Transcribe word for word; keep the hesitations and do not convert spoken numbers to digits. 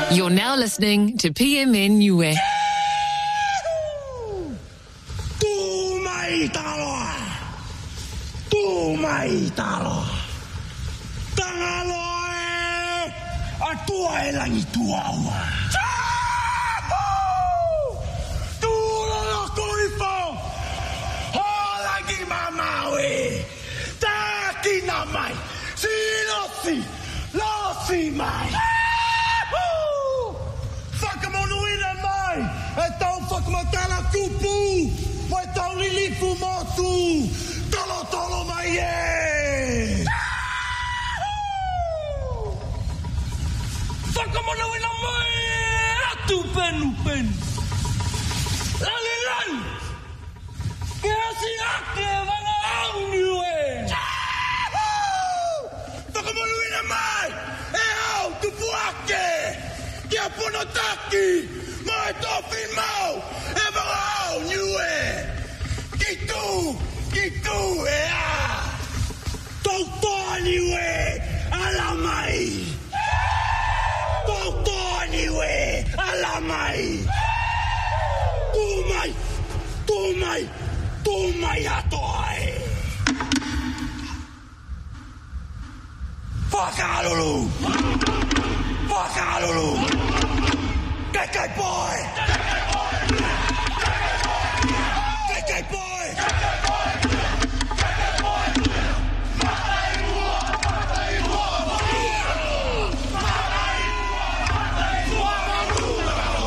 You're now listening to P M N Niue. Tu mai taloa. Tu mai taloa. Tangaloe. Atua e langi tuaua. Tu lo koifo. Ho langi mamawe. Takina mai. Silosi. Losi mai. Whakamonuina mai. E tau whakamatala kupu. Mai tau lilifu motu. Tolo tolo mai e. Whakamonuina mai. Atu penu penu. Lali lali. Ke asi ake wanga au niue. Whakamonuina mai. E au tupu ake. Kia pono taki. Mai topi mau. E wanga au niue. Kitu. Kitu e a. Tau toa niue. Ala mai. Tau toa niue. Ala mai. Tu mai. Tu mai. Tu mai atoa e. Whakalulu. Whakalulu. Kai kai boy.